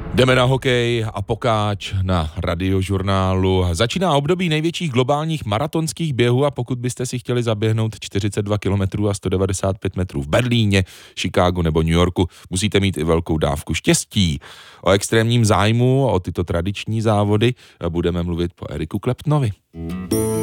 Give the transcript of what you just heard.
Jdeme na hokej a pokáč na Radiožurnálu. Začíná období největších globálních maratonských běhů a pokud byste si chtěli zaběhnout 42 km a 195 metrů v Berlíně, Chicagu nebo New Yorku, musíte mít i velkou dávku štěstí. O extrémním zájmu o tyto tradiční závody budeme mluvit po Eriku Kleptnovi.